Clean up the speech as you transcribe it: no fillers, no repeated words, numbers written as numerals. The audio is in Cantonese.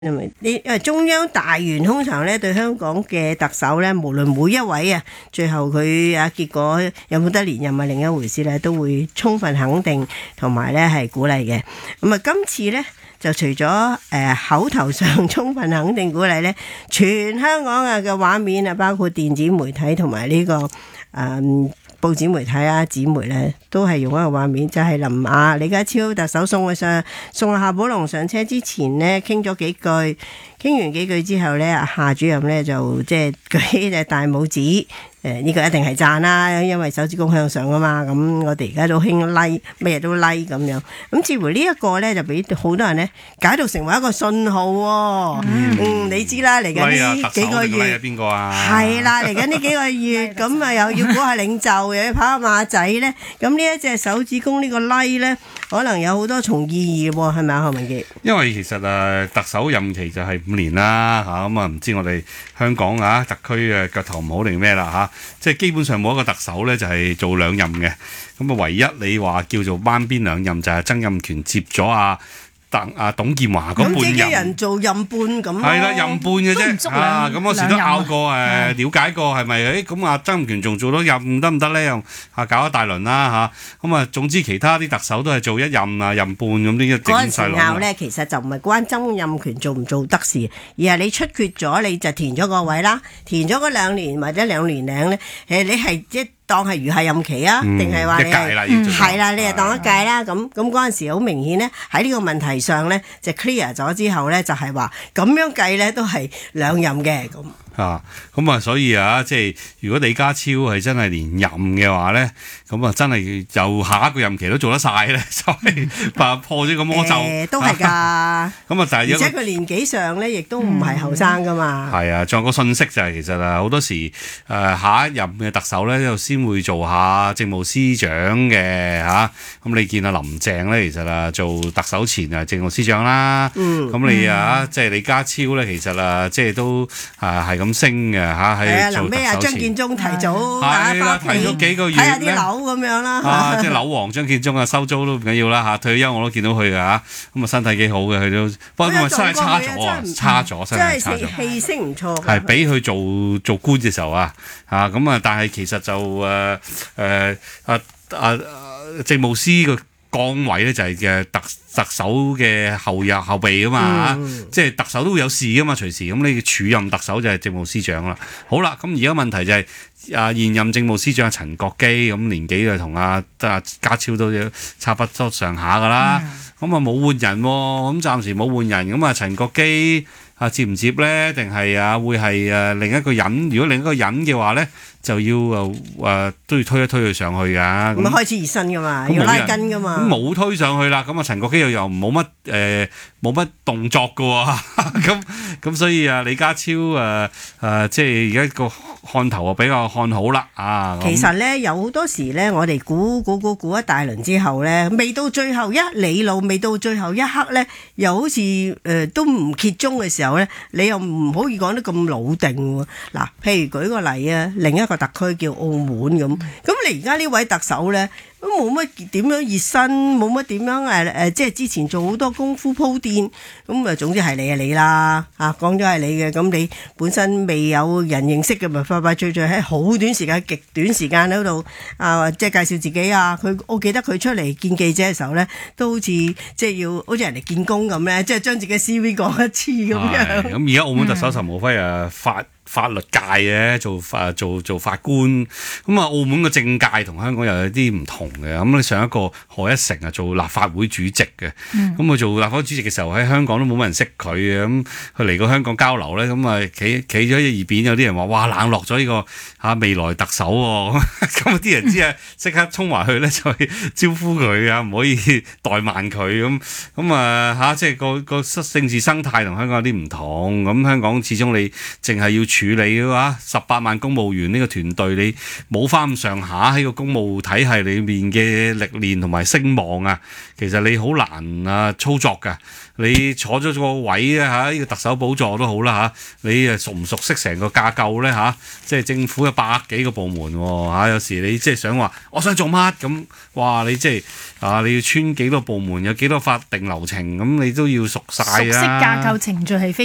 因為中央大員通常咧對香港嘅特首咧，無論每一位啊，最後佢結果有冇得連任係另一回事咧，都會充分肯定同埋咧係鼓勵嘅。咁啊，今次咧就除咗口頭上充分肯定鼓勵咧，全香港嘅畫面啊，包括電子媒體同埋呢個報紙媒體啊、紙媒咧，都係用一個畫面，就係李家超特首送夏寶龍上車之前呢，傾咗幾句，傾完幾句之後呢，夏主任呢就即係舉隻大拇指，呢個一定係讚啦，因為手指公向上啊嘛，咁我哋而家都興 like， 乜嘢都 like 咁樣，咁似乎呢一個呢，就俾好多人呢解讀成為一個信號喎。你知啦，嚟緊呢幾個月，邊個啊？係啦，嚟緊呢幾個月，咁啊又要估下領袖，又要跑下馬仔呢。咁呢一隻手指公呢個 like 呢，可能有好多重意義喎，係咪啊，何文傑？因為其實特首任期就係5年啦，咁啊唔知我哋香港特區嘅腳頭唔好定咩啦即係基本上冇一個特首咧就係做兩任嘅，咁啊唯一你話叫做班邊兩任就係曾蔭權接咗董建華嗰半任， 咁即係人做任半咁咯。 係啦，任半嘅啫。咁嗰時都拗過了解過係咪？咁曾蔭權仲做多任得唔得咧？又搞一大輪啦咁啊，總之其他啲特首都係做一任任半咁呢一整細嗰陣時拗咧，其實就唔係關曾蔭權做唔做得事，而係你出缺咗，你就填咗個位啦，填咗嗰2年或者2年零咧，你係當係餘下任期啊，定係話你係啦，你就當一屆啦。咁嗰陣時好明顯呢，喺呢個問題上呢，就 clear 咗之後呢，就係話咁樣計呢都係兩任嘅咁。 所以即係如果李家超係真係連任嘅話咧，咁啊真係就下一個任期都做得晒咧，就係破咗個魔咒。 都係㗎。咁啊， 而且佢年紀上咧，亦都唔係後生㗎嘛。 係啊，仲有個信息就係其實好多時下一任嘅特首咧，就先會做下政務司長嘅咁你見林鄭咧，其實做特首前政務司長啦。咁你即係李家超咧，其實即係都係咁升嘅喺臨尾張建宗提早提咗幾個月睇下啲樓咁樣啦。 即係樓王張建宗收租都唔緊要啦退休我都見到佢嘅咁啊身體幾好嘅佢都，不過因為身體差咗，身體差咗， 氣息唔錯。 係俾佢做官嘅時候咁但係其實就政務司個崗位咧就係嘅特首嘅後備啊嘛即係特首都會有事噶嘛隨時，咁你署任特首就係政務司長啦。好啦，咁而家問題就係現任政務司長陳國基咁年紀就同家超都差不多上下噶啦，咁冇換人咁暫時冇換人，咁陳國基接唔接咧？定係會係另一個人？如果另一個人嘅話咧，就要都要推一推佢上去㗎。 咁開始熱身㗎嘛，要拉筋㗎嘛。 咁冇推上去啦，咁陳國基又冇乜動作㗎喎。咁所以李家超即係而家個看頭比較看好啦。 其實咧有好多時咧，我哋估一大輪之後咧，未到最後一里路，未到最後一刻咧，又好似都唔揭盅嘅時候咧，你又唔可以講得咁老定喎。嗱，譬如舉個例另一個特區叫澳門咁你而家呢位特首咧都冇乜點樣熱身，冇乜點樣即係之前做好多功夫鋪墊，咁總之係你啦講咗係你嘅，咁你本身未有人認識嘅，咪快脆喺好短時間、極短時間喺度即係介紹自己我記得佢出嚟見記者嘅時候咧，都好似即係要好似人哋見工咁咧，即係將自己 CV 講一次咁樣。 咁而家澳門特首岑敖暉法律界嘅做法官，咁澳門嘅政界同香港又有啲唔同嘅。咁你上一個賀一誠做立法會主席嘅，咁佢做立法會主席嘅時候喺香港都冇乜人識佢嘅，咁佢嚟過香港交流咧，咁企咗喺一邊，有啲人話哇冷落咗呢個未來特首喎，咁啲人知即刻衝埋去咧就去招呼佢唔可以怠慢佢咁即係個政治生態同香港有啲唔同，咁香港始終你淨係要處理嘅話，18萬公務員呢個團隊，你冇翻咁上下喺個公務體系裏面嘅歷練同埋聲望啊，其實你好難操作㗎。你坐咗個位啊呢個特首寶座都好啦你熟唔熟悉成個架構咧即係政府有100幾個部門喎有時你即係想話我想做乜咁，哇你即係你要穿幾多部門，有幾多法定流程咁，你都要熟晒啊。 熟悉架構程序係非